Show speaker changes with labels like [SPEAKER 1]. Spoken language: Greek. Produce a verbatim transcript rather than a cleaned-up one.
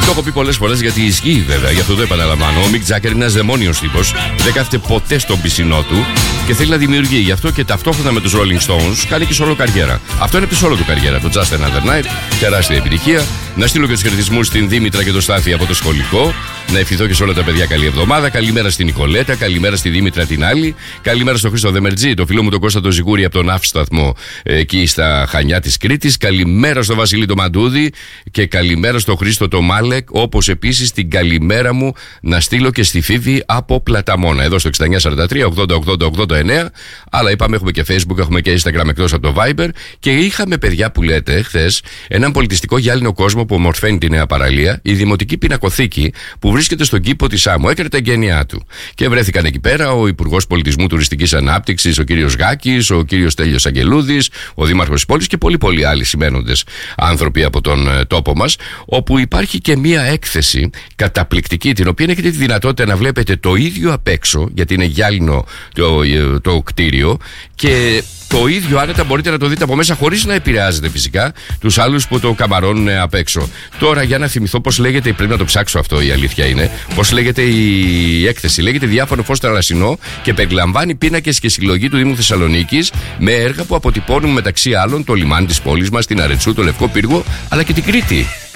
[SPEAKER 1] Το έχω πει πολλές φορές γιατί ισχύει βέβαια, γι' αυτό το επαναλαμβάνω. Ο Μικ Τζάκερ είναι ένας δαιμόνιος τύπος, δεν κάθεται ποτέ στον πισινό του και θέλει να δημιουργεί. Γι' αυτό και ταυτόχρονα με τους Rolling Stones κάνει και σόλο καριέρα. Αυτό είναι από τη σόλο του καριέρα. Το Just Another Night, τεράστια επιτυχία. Να στείλω και τους χαιρετισμούς στην Δήμητρα και το Στάθη από το σχολικό. Να ευχηθώ και σε όλα τα παιδιά καλή εβδομάδα. Καλημέρα στην Νικολέτα, καλημέρα στη Δήμητρα την άλλη. Καλημέρα στον Χρήστο Δεμερτζή, το φίλο μου τον Κώστα το Ζιγούρι από τον Αύσταθμο εκεί στα Χανιά της Κρήτης. Καλημέρα στο Βασίλη το Μαντούδη και καλημέρα στο Χρήστο το Μάλεκ. Όπως επίσης την καλημέρα μου να στείλω και στη Φίβη από Πλαταμόνα. Εδώ στο εξήντα εννιά σαράντα τρία ογδόντα ογδόντα ογδόντα εννέα. Αλλά είπαμε έχουμε και Facebook, έχουμε και Instagram εκτός από το Viber. Και είχαμε παιδιά που λέτε χθες έναν πολιτιστικό γυάλινο κόσμο που ομορφαίνει τη νέα παραλία, η Δημοτική Πινακοθήκη που βρίσκεται στον κήπο της Άμμου. Έκανε τα εγγένειά του. Και βρέθηκαν εκεί πέρα ο Υπουργός Πολιτισμού Τουριστικής Ανάπτυξης, ο κύριος Γάκης, ο κύριος Τέλειος Αγγελούδης, ο Δήμαρχος της πόλης και πολλοί πολλοί άλλοι σημαίνοντες άνθρωποι από τον ε, τόπο μας. Όπου υπάρχει και μία έκθεση καταπληκτική, την οποία έχετε τη δυνατότητα να βλέπετε το ίδιο απ' έξω, γιατί είναι γυάλινο το, το, το κτίριο, και το ίδιο άνετα μπορείτε να το δείτε από μέσα χωρίς να επηρεάζετε φυσικά τους άλλους που το καμαρώνουν απ' έξω. Τώρα για να θυμηθώ πώς λέγεται, πρέπει να το ψάξω αυτό, η αλήθεια είναι, πώς λέγεται η έκθεση. Λέγεται Διάφανο φως θαλασσινό και περιλαμβάνει πίνακες και συλλογή του Δήμου Θεσσαλονίκης με έργα που αποτυπώνουν μεταξύ άλλων το λιμάνι της πόλης μας, την Αρετσού, το Λευκό Πύργο αλλά και την Κρήτη.